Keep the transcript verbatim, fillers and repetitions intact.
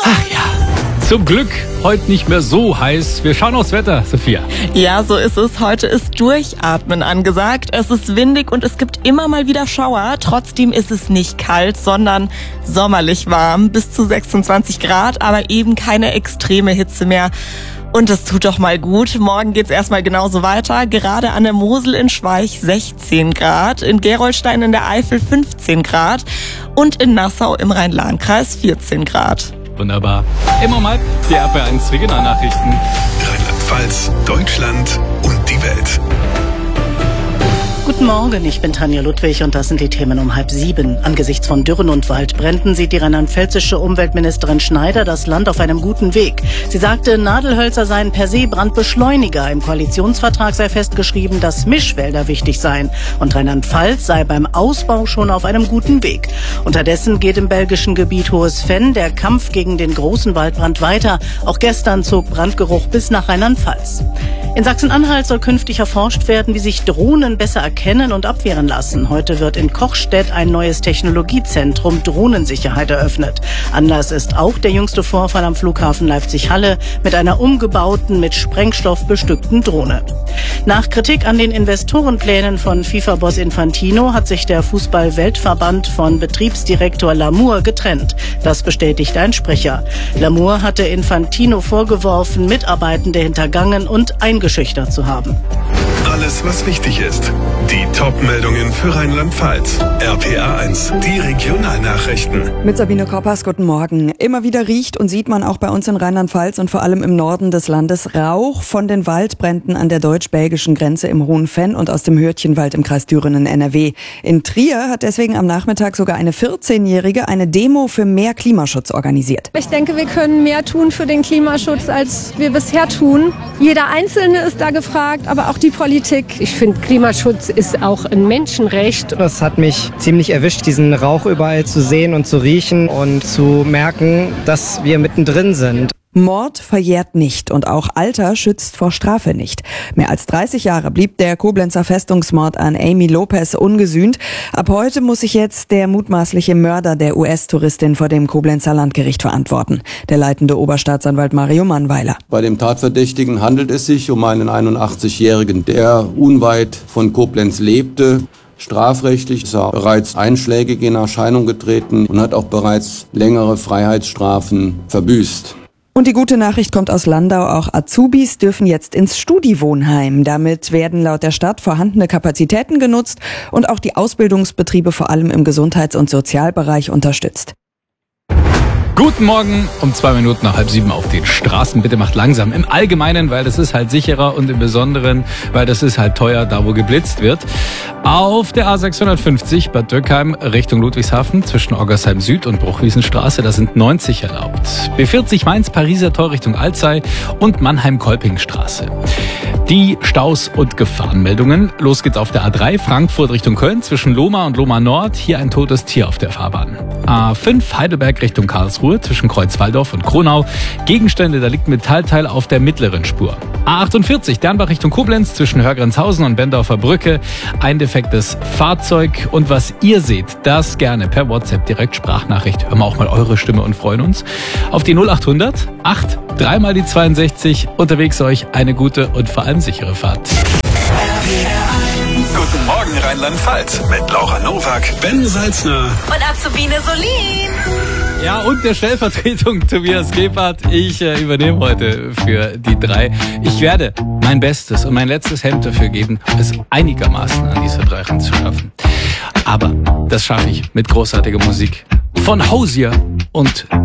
Ach ja, zum Glück heute nicht mehr so heiß. Wir schauen aufs Wetter, Sophia. Ja, so ist es. Heute ist Durchatmen angesagt. Es ist windig und es gibt immer mal wieder Schauer. Trotzdem ist es nicht kalt, sondern sommerlich warm. Bis zu sechsundzwanzig Grad, aber eben keine extreme Hitze mehr. Und das tut doch mal gut. Morgen geht's erstmal genauso weiter. Gerade an der Mosel in Schweich sechzehn Grad, in Gerolstein in der Eifel fünfzehn Grad und in Nassau im Rhein-Lahn-Kreis vierzehn Grad. Wunderbar. Immer mal die R P eins Regionalnachrichten. Rheinland-Pfalz, Deutschland und die Welt. Guten Morgen, ich bin Tanja Ludwig und das sind die Themen um halb sieben. Angesichts von Dürren und Waldbränden sieht die rheinland-pfälzische Umweltministerin Schneider das Land auf einem guten Weg. Sie sagte, Nadelhölzer seien per se Brandbeschleuniger. Im Koalitionsvertrag sei festgeschrieben, dass Mischwälder wichtig seien. Und Rheinland-Pfalz sei beim Ausbau schon auf einem guten Weg. Unterdessen geht im belgischen Gebiet Hohes-Venn der Kampf gegen den großen Waldbrand weiter. Auch gestern zog Brandgeruch bis nach Rheinland-Pfalz. In Sachsen-Anhalt soll künftig erforscht werden, wie sich Drohnen besser erkennen und abwehren lassen. Heute wird in Kochstedt ein neues Technologiezentrum Drohnensicherheit eröffnet. Anlass ist auch der jüngste Vorfall am Flughafen Leipzig-Halle mit einer umgebauten, mit Sprengstoff bestückten Drohne. Nach Kritik an den Investorenplänen von FIFA-Boss Infantino hat sich der Fußball-Weltverband von Betriebsdirektor Lamour getrennt. Das bestätigt ein Sprecher. Lamour hatte Infantino vorgeworfen, Mitarbeitende hintergangen und eingeschüchtert zu haben. Alles, was wichtig ist. Die Top-Meldungen für Rheinland-Pfalz. R P A eins, die Regionalnachrichten. Mit Sabine Koppas, guten Morgen. Immer wieder riecht und sieht man auch bei uns in Rheinland-Pfalz und vor allem im Norden des Landes Rauch von den Waldbränden an der deutsch-belgischen Grenze im Hohen-Venn und aus dem Hürtchenwald im Kreis Düren in N R W. In Trier hat deswegen am Nachmittag sogar eine vierzehnjährige eine Demo für mehr Klimaschutz organisiert. Ich denke, wir können mehr tun für den Klimaschutz, als wir bisher tun. Jeder Einzelne ist da gefragt, aber auch die Politik. Ich finde, Klimaschutz ist auch ein Menschenrecht. Das hat mich ziemlich erwischt, diesen Rauch überall zu sehen und zu riechen und zu merken, dass wir mittendrin sind. Mord verjährt nicht und auch Alter schützt vor Strafe nicht. Mehr als dreißig Jahre blieb der Koblenzer Festungsmord an Amy Lopez ungesühnt. Ab heute muss sich jetzt der mutmaßliche Mörder der U S-Touristin vor dem Koblenzer Landgericht verantworten. Der leitende Oberstaatsanwalt Mario Mannweiler. Bei dem Tatverdächtigen handelt es sich um einen einundachtzig-Jährigen, der unweit von Koblenz lebte. Strafrechtlich ist er bereits einschlägig in Erscheinung getreten und hat auch bereits längere Freiheitsstrafen verbüßt. Und die gute Nachricht kommt aus Landau. Auch Azubis dürfen jetzt ins Studiwohnheim. Damit werden laut der Stadt vorhandene Kapazitäten genutzt und auch die Ausbildungsbetriebe vor allem im Gesundheits- und Sozialbereich unterstützt. Guten Morgen, um zwei Minuten nach halb sieben auf den Straßen. Bitte macht langsam. Im Allgemeinen, weil das ist halt sicherer und im Besonderen, weil das ist halt teuer, da wo geblitzt wird. Auf der A sechshundertfünfzig Bad Dürkheim Richtung Ludwigshafen zwischen Oggersheim Süd und Bruchwiesenstraße, da sind neunzig erlaubt. B vierzig Mainz Pariser Tor Richtung Alzey und Mannheim-Kolpingstraße. Die Staus und Gefahrenmeldungen. Los geht's auf der A drei Frankfurt Richtung Köln zwischen Lohmar und Lohmar Nord. Hier ein totes Tier auf der Fahrbahn. A fünf Heidelberg Richtung Karlsruhe zwischen Kreuzwaldorf und Kronau. Gegenstände, da liegt Metallteil auf der mittleren Spur. A achtundvierzig Dernbach Richtung Koblenz zwischen Hörgrenzhausen und Bendorfer Brücke. Ein defektes Fahrzeug. Und was ihr seht, das gerne per WhatsApp direkt Sprachnachricht. Hören wir auch mal eure Stimme und freuen uns. Auf die null achthundert acht dreimal die zweiundsechzig. Unterwegs euch eine gute und vor allem sichere Fahrt. Guten Morgen Rheinland-Pfalz mit Laura Nowak, Ben Salzner Und Azubine Solin. Ja, und der Stellvertretung Tobias Gebhardt. Ich äh, übernehme heute für die drei. Ich werde mein Bestes und mein letztes Hemd dafür geben, es einigermaßen an diese drei ranzuschaffen. Aber das schaffe ich mit großartiger Musik von Hosier und